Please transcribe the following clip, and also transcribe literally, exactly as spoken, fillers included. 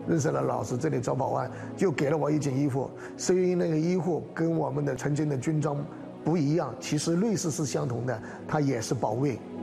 认识了老师，这里找保安，就给了我一件衣服。是因为那个衣服跟我们的曾经的军装不一样，其实类似是相同的，它也是保卫。